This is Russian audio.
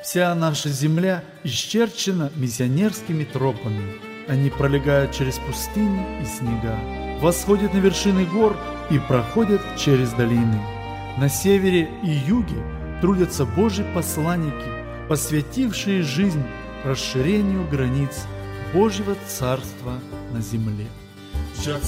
Вся наша земля исчерчена миссионерскими тропами. Они пролегают через пустыни и снега, восходят на вершины гор и проходят через долины. На севере и юге трудятся Божьи посланники, посвятившие жизнь расширению границ Божьего Царства на земле.